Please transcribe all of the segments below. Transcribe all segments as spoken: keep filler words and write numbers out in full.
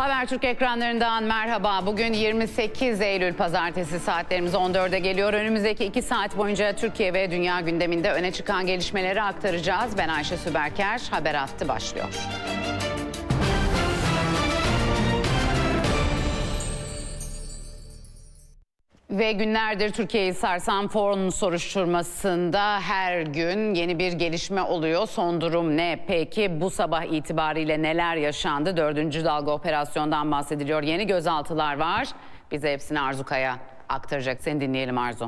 Habertürk ekranlarından merhaba. Bugün yirmi sekiz Eylül Pazartesi, saatlerimiz on dörde geliyor. Önümüzdeki iki saat boyunca Türkiye ve dünya gündeminde öne çıkan gelişmeleri aktaracağız. Ben Ayşe Süberker, Haber Hattı başlıyor. Ve günlerdir Türkiye'yi sarsan fon soruşturmasında her gün yeni bir gelişme oluyor. Son durum ne? Peki bu sabah itibariyle neler yaşandı? Dördüncü dalga operasyondan bahsediliyor. Yeni gözaltılar var. Bize hepsini Arzu Kaya aktaracak. Seni dinleyelim Arzu.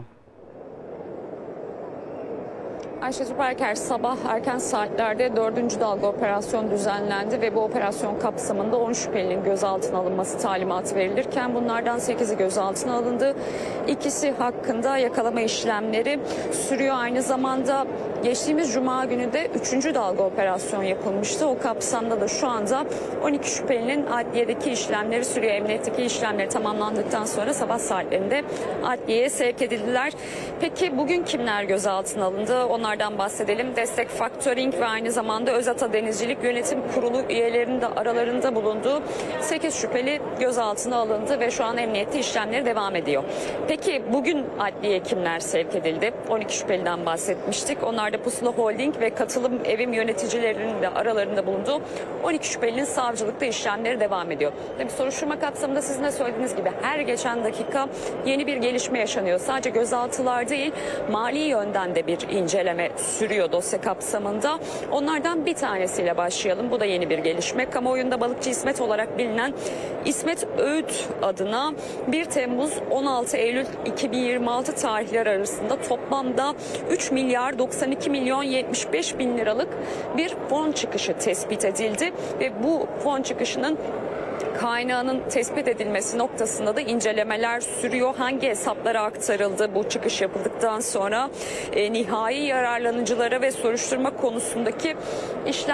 Ayşe Süberker, sabah erken saatlerde dördüncü dalga operasyon düzenlendi ve bu operasyon kapsamında on şüphelinin gözaltına alınması talimatı verilirken bunlardan sekizi gözaltına alındı. İkisi hakkında yakalama işlemleri sürüyor. Aynı zamanda geçtiğimiz Cuma günü de üçüncü dalga operasyon yapılmıştı. O kapsamda da şu anda on iki şüphelinin adliyedeki işlemleri sürüyor. Emniyetteki işlemleri tamamlandıktan sonra sabah saatlerinde adliyeye sevk edildiler. Peki bugün kimler gözaltına alındı? Onlardan bahsedelim. Destek Factoring ve aynı zamanda Özata Denizcilik Yönetim Kurulu üyelerinin de aralarında bulunduğu sekiz şüpheli gözaltına alındı ve şu an emniyette işlemleri devam ediyor. Peki bugün adliyeye kimler sevk edildi? on iki şüpheliden bahsetmiştik. Onlar da Pusula Holding ve Katılım Evim yöneticilerinin de aralarında bulunduğu on iki şüphelinin savcılıkta işlemleri devam ediyor. Tabii soruşturma kapsamında sizin de söylediğiniz gibi her geçen dakika yeni bir gelişme yaşanıyor. Sadece gözaltılar değil, mali yönden de bir inceleme sürüyor dosya kapsamında. Onlardan bir tanesiyle başlayalım. Bu da yeni bir gelişme. Kamuoyunda Balıkçı İsmet olarak bilinen İsmet Öğüt adına bir Temmuz on altı Eylül iki bin yirmi altı tarihleri arasında toplamda üç milyar doksan iki milyon yetmiş beş bin liralık bir fon çıkışı tespit edildi ve bu fon çıkışının kaynağının tespit edilmesi noktasında da incelemeler sürüyor. Hangi hesaplara aktarıldı bu çıkış yapıldıktan sonra e, nihai yararlanıcılara ve soruşturma konusundaki işlem